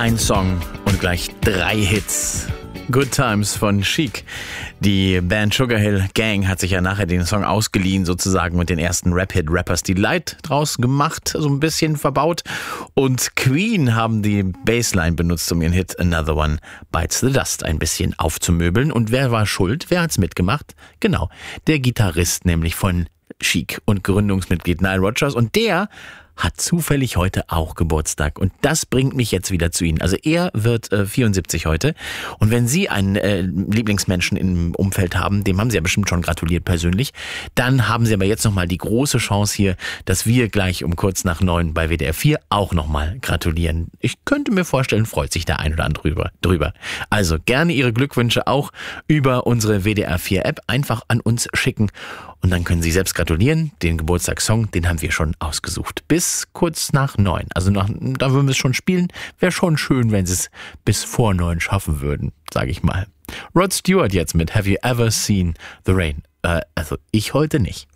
Ein Song und gleich 3 Hits. Good Times von Chic. Die Band Sugar Hill Gang hat sich ja nachher den Song ausgeliehen, sozusagen mit den ersten Rap-Hit Rappers Delight draus gemacht, so ein bisschen verbaut. Und Queen haben die Bassline benutzt, um ihren Hit Another One Bites the Dust ein bisschen aufzumöbeln. Und wer war schuld? Wer hat's mitgemacht? Genau, der Gitarrist nämlich von Chic und Gründungsmitglied Nile Rodgers. Und der hat zufällig heute auch Geburtstag. Und das bringt mich jetzt wieder zu Ihnen. Also er wird 74 heute. Und wenn Sie einen Lieblingsmenschen im Umfeld haben, dem haben Sie ja bestimmt schon gratuliert persönlich, dann haben Sie aber jetzt nochmal die große Chance hier, dass wir gleich um kurz nach 9 bei WDR 4 auch nochmal gratulieren. Ich könnte mir vorstellen, freut sich der ein oder andere drüber. Also gerne Ihre Glückwünsche auch über unsere WDR 4 App einfach an uns schicken. Und dann können Sie selbst gratulieren. Den Geburtstagssong, den haben wir schon ausgesucht. Bis kurz nach 9. Also da würden wir es schon spielen. Wäre schon schön, wenn Sie es bis vor 9 schaffen würden, sage ich mal. Rod Stewart jetzt mit Have You Ever Seen the Rain? Also ich heute nicht.